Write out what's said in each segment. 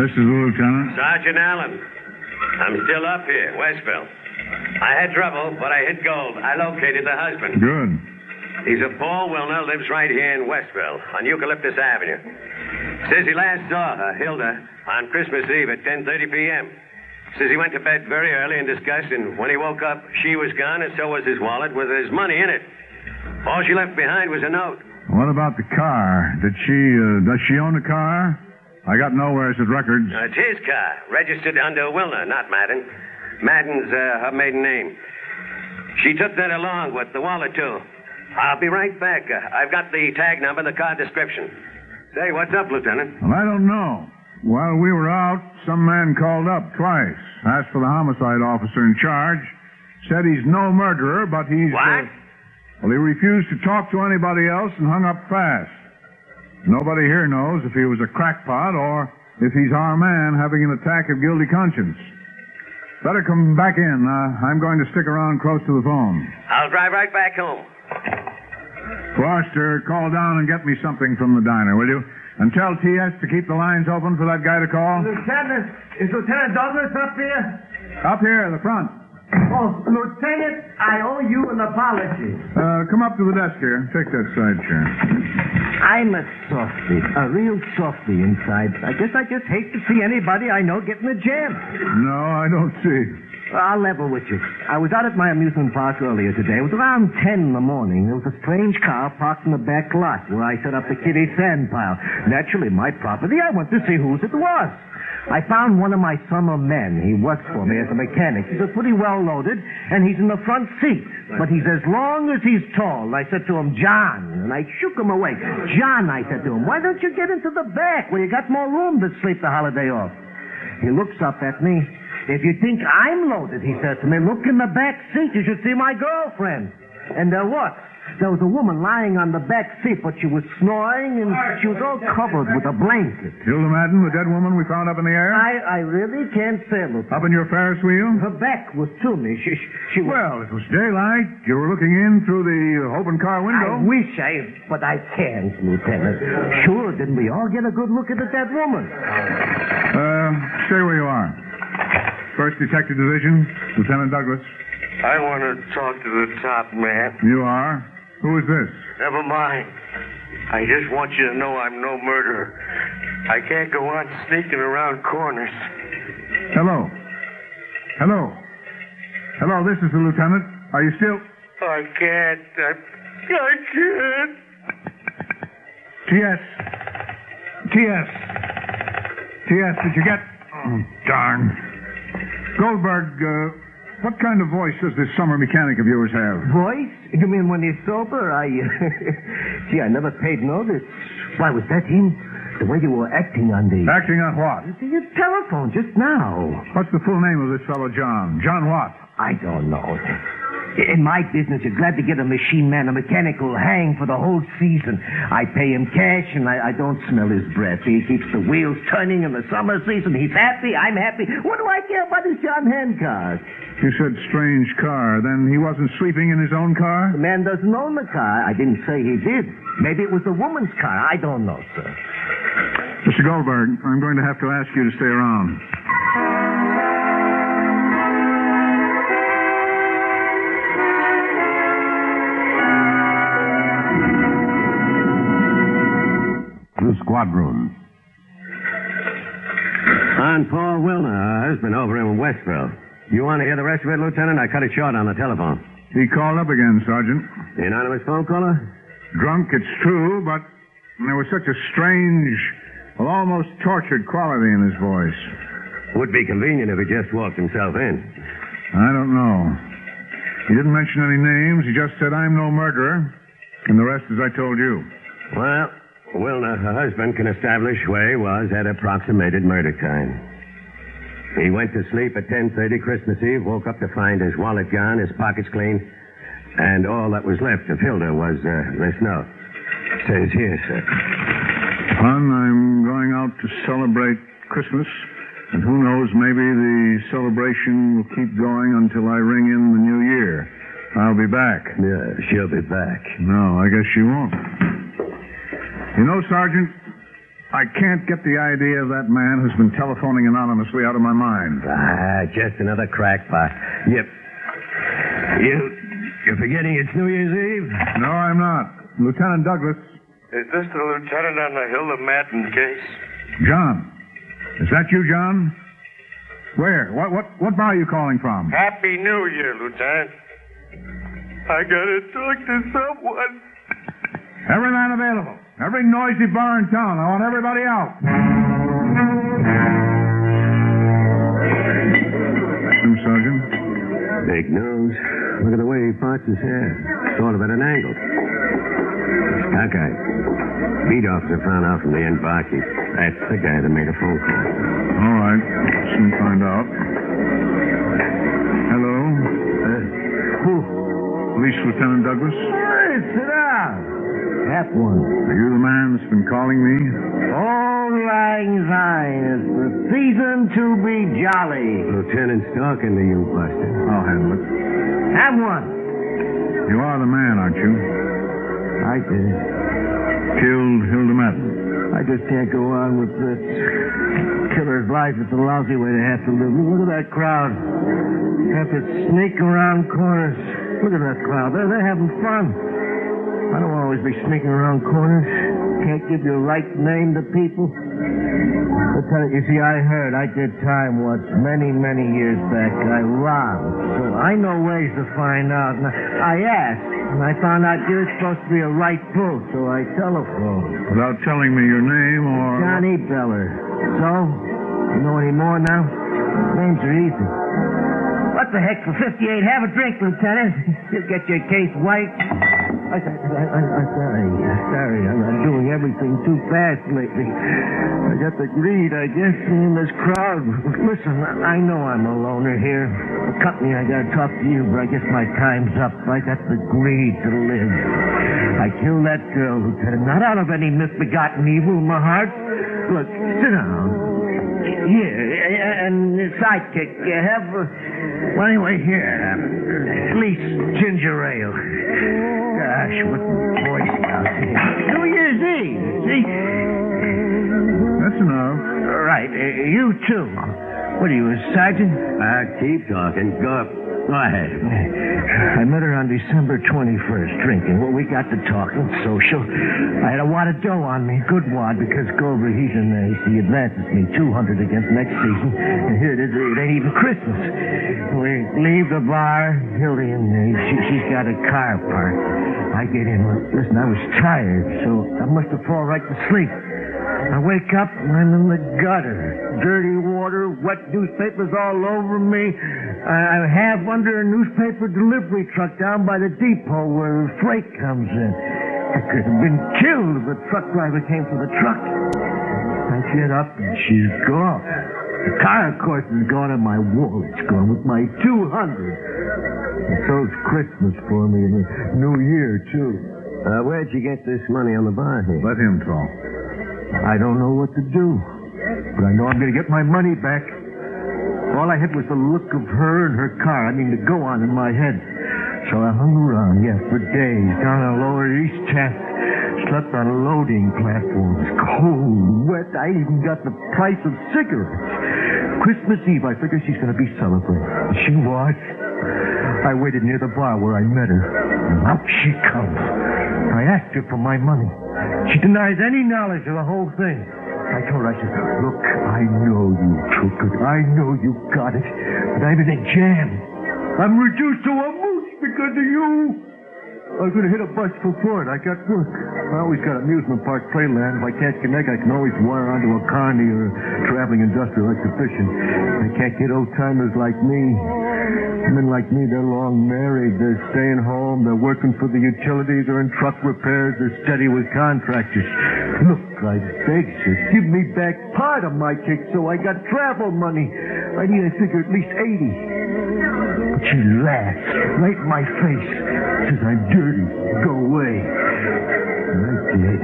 This is the lieutenant. Sergeant Allen. I'm still up here, Westville. I had trouble, but I hit gold. I located the husband. Good. He's a Paul Wilner, lives right here in Westville, on Eucalyptus Avenue. Says he last saw her, Hilda, on Christmas Eve at 10:30 p.m. Says he went to bed very early in disgust, and when he woke up, she was gone, and so was his wallet with his money in it. All she left behind was a note. What about the car? Does she own the car? I got nowheres at records. It's his car, registered under Wilner, not Madden. Madden's her maiden name. She took that along with the wallet, too. I'll be right back. I've got the tag number, the car description. Say, what's up, Lieutenant? Well, I don't know. While we were out, some man called up twice, asked for the homicide officer in charge, said he's no murderer, but he's... What? Well, he refused to talk to anybody else and hung up fast. Nobody here knows if he was a crackpot or if he's our man having an attack of guilty conscience. Better come back in. I'm going to stick around close to the phone. I'll drive right back home. Foster, call down and get me something from the diner, will you? And tell T.S. to keep the lines open for that guy to call. Lieutenant, is Lieutenant Douglas up here? Up here, the front. Oh, Lieutenant, I owe you an apology. Come up to the desk here. Take that side chair. I'm a softy, a real softy inside. I guess I just hate to see anybody I know get in a jam. No, I don't see. I'll level with you. I was out at my amusement park earlier today. It was around 10 in the morning. There was a strange car parked in the back lot where I set up the kiddie sand pile. Naturally, my property. I went to see whose it was. I found one of my summer men. He works for me as a mechanic. He's pretty well loaded, and he's in the front seat. But he's as long as he's tall. I said to him, John, and I shook him away. John, I said to him, why don't you get into the back where you got more room to sleep the holiday off? He looks up at me. If you think I'm loaded, he says to me, look in the back seat. You should see my girlfriend. And there was. There was a woman lying on the back seat, but she was snoring, and she was all covered with a blanket. Hilda Madden, the dead woman we found up in the air? I really can't say, Lieutenant. Up in your Ferris wheel? Her back was to me. She was... Well, it was daylight. You were looking in through the open car window. I wish but I can't, Lieutenant. Sure, didn't we all get a good look at the dead woman? Stay where you are. First Detective Division, Lieutenant Douglas. I want to talk to the top man. You are? Who is this? Never mind. I just want you to know I'm no murderer. I can't go on sneaking around corners. Hello. Hello. Hello, this is the lieutenant. Are you still... I can't. I can't. T.S. T.S. T.S., did you get... Oh, darn. Goldberg, what kind of voice does this summer mechanic of yours have? Voice? You mean when he's sober? Gee, I never paid notice. Why, was that him? The way you were acting on the... Acting on what? Your telephone just now. What's the full name of this fellow, John? John what? I don't know. In my business, you're glad to get a machine man, a mechanic who'll hang for the whole season. I pay him cash, and I don't smell his breath. He keeps the wheels turning in the summer season. He's happy. I'm happy. What do I care about his John Hancock? You said strange car. Then he wasn't sleeping in his own car? The man doesn't own the car. I didn't say he did. Maybe it was the woman's car. I don't know, sir. Mr. Goldberg, I'm going to have to ask you to stay around. The squadron. I'm Paul Wilner, her husband over in Westville. You want to hear the rest of it, Lieutenant? I cut it short on the telephone. He called up again, Sergeant. The anonymous phone caller? Drunk, it's true, but there was such a strange, almost tortured quality in his voice. Would be convenient if he just walked himself in. I don't know. He didn't mention any names. He just said, I'm no murderer. And the rest as I told you. Well, Wilner, her husband, can establish where he was at approximated murder time. He went to sleep at 10:30 Christmas Eve, woke up to find his wallet gone, his pockets clean, and all that was left of Hilda was this note. It says here, sir. Son, I'm going out to celebrate Christmas, and who knows, maybe the celebration will keep going until I ring in the new year. I'll be back. Yeah, she'll be back. No, I guess she won't. You know, Sergeant, I can't get the idea of that man who's been telephoning anonymously out of my mind. Just another crackpot. Yep. You're forgetting it's New Year's Eve? No, I'm not. Lieutenant Douglas. Is this the lieutenant on the Hilda Madden case? John. Is that you, John? Where? What bar are you calling from? Happy New Year, Lieutenant. I gotta talk to someone. Every man available. Every noisy bar in town. I want everybody out. Sergeant. Big nose. Look at the way he parts his hair. Sort of at an angle. Cockeyed. Beat officer found out from the end barkeep. That's the guy that made a phone call. All right. Soon find out. Hello? Who? Police Lieutenant Douglas? Hey, sit down. That one. Are you the man that's been calling me? All lang syne. It's the season to be jolly. Lieutenant's talking to you, Buster. I'll handle it. Have one. You are the man, aren't you? I did. Killed Hilda Madden. I just can't go on with this. Killer's life. It's a lousy way to have to live. Look at that crowd. Have to sneak around corners. Look at that crowd. They're having fun. I don't always be sneaking around corners. Can't give the right name to people. Lieutenant, you see, I heard I did time once many, many years back. I robbed. So I know ways to find out. And I asked, and I found out you're supposed to be a right pull, so I telephoned. Without telling me your name or... Johnny Beller. So? You know any more now? Names are easy. What the heck, for 58? Have a drink, Lieutenant. You'll get your case white. Sorry. I'm doing everything too fast lately. I got the greed, I guess, in this crowd. Listen, I know I'm a loner here. The company, I gotta talk to you, but I guess my time's up. I got the greed to live. I killed that girl, Lieutenant, not out of any misbegotten evil in my heart. Look, sit down. Here, and sidekick, you have... well, anyway, here. At least ginger ale. Gosh, what Boy Scouts here. New Year's Eve, see? That's enough. Right, you too. What are you, a sergeant? Keep talking. Go ahead. I met her on December 21st, drinking. Well, we got to talking, social. I had a wad of dough on me, good wad, because Gover, he's an ace. He advances me 200 against next season. And here it is, it ain't even Christmas. We leave the bar, Hildy and me. She's got a car parked. I get in. Listen, I was tired, so I must have fallen right to sleep. I wake up and I'm in the gutter. Dirty water, wet newspapers all over me. I have under a newspaper delivery truck down by the depot where the freight comes in. I could have been killed if the truck driver came for the truck. I get up and she's gone. The car, of course, is gone and my wallet's gone with my 200. And so's Christmas for me and the New Year, too. Where'd you get this money on the bar here? Let him talk. I don't know what to do, but I know I'm going to get my money back. All I had was the look of her and her car, to go on in my head. So I hung around, for days, down on Lower East Shaft. Slept on loading platforms, cold, wet. I even got the price of cigarettes. Christmas Eve, I figured she's going to be celebrating. She was. I waited near the bar where I met her, and out she comes. I asked her for my money. She denies any knowledge of the whole thing. I told her, I said, look, I know you took it. I know you got it. But I'm in a jam. I'm reduced to a moose because of you. I was going to hit a bus for Ford. I got work. I always got amusement park playland. If I can't connect, I can always wire onto a carny or a traveling industrial exhibition. I can't get old-timers like me. Men like me, they're long married. They're staying home. They're working for the utilities. They're in truck repairs. They're steady with contractors. Look, I beg you, give me back part of my kick so I got travel money. I need, I figure, at least 80. But she laughs right in my face. Says I'm dirty. Go away. And I did.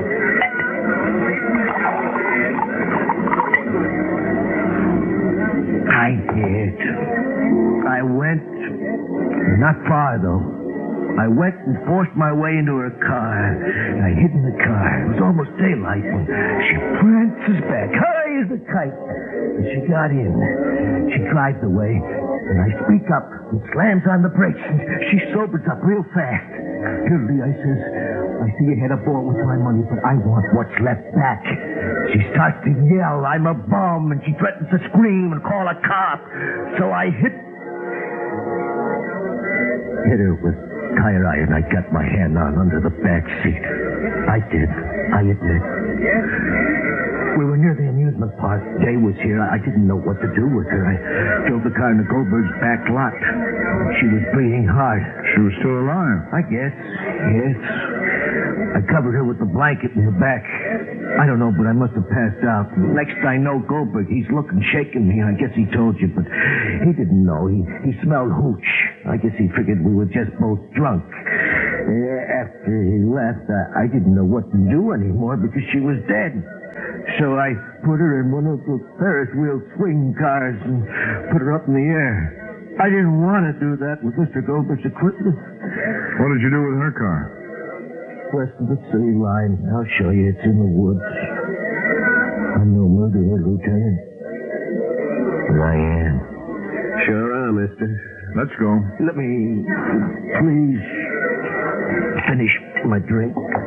I did. I went. Not far, though. I went and forced my way into her car. I hid in the car. It was almost daylight when she prances back, high as a kite. And she got in. She drives away, and I speak up and slams on the brakes, and she sobers up real fast. Gildy, I says, I see you had a ball with my money, but I want what's left back. She starts to yell, I'm a bum, and she threatens to scream and call a cop. So I hit her with tire iron I got my hand on under the back seat. I did. I admit. We were near the amusement park. Jay was here. I didn't know what to do with her. I drove the car into Goldberg's back lot. She was bleeding hard. She was still alive. I guess. Yes. I covered her with the blanket in the back. I don't know, but I must have passed out. Next I know, Goldberg, he's looking, shaking me. I guess he told you, but he didn't know. He smelled hooch. I guess he figured we were just both drunk. After he left, I didn't know what to do anymore because she was dead. So I put her in one of those Ferris wheel swing cars and put her up in the air. I didn't want to do that with Mr. Goldberg's equipment. What did you do with her car? West of the city line. I'll show you. It's in the woods. I'm no murderer, Lieutenant. But I am. Sure are, mister. Let's go. Let me, please, finish my drink.